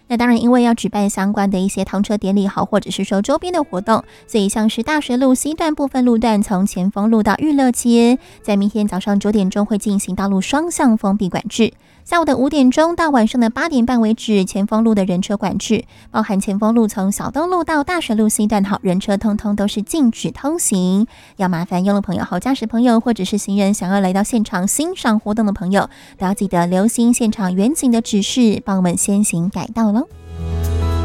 那当然，因为要举办相关的一些通车典礼好，或者是说周边的活动，所以像是大学路西段部分路段，从前锋路到育乐街，在明天早上9点钟会进行道路双向封闭管制。下午的5点钟到晚上的8点半为止，前锋路的人车管制，包含前锋路从小东路到大学路西段，好，人车通通都是禁止通行。要麻烦用路朋友、好驾驶朋友或者是行人想要来到现场欣赏活动的朋友，都要记得留心现场远景的指示，帮我们先行改道喽。